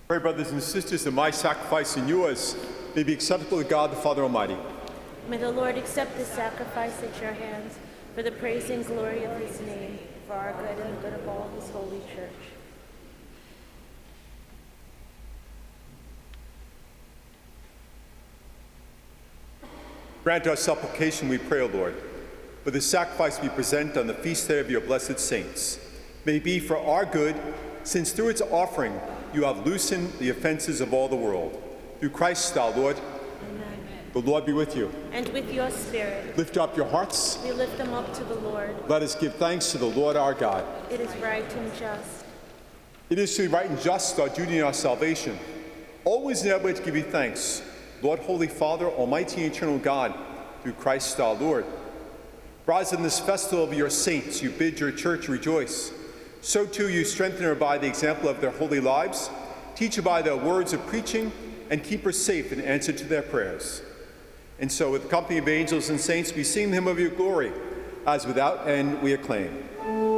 Pray, brothers and sisters, that my sacrifice and yours may be acceptable to God the Father Almighty. May the Lord accept this sacrifice at your hands for the praise and glory of his name, for our good and the good of all his holy church. Grant our supplication, we pray, O Lord, for the sacrifice we present on the feast day of your blessed saints may be for our good, since through its offering you have loosened the offenses of all the world. Through Christ our Lord. Amen. The Lord be with you. And with your spirit. Lift up your hearts. We lift them up to the Lord. Let us give thanks to the Lord our God. It is right and just. It is truly right and just, our duty and our salvation, always and ever to give you thanks, Lord, Holy Father, Almighty and eternal God, through Christ our Lord. For as in this festival of your saints you bid your church rejoice, so too you strengthen her by the example of their holy lives, teach her by their words of preaching, and keep her safe in answer to their prayers. And so with the company of angels and saints we sing the hymn of your glory, as without end we acclaim.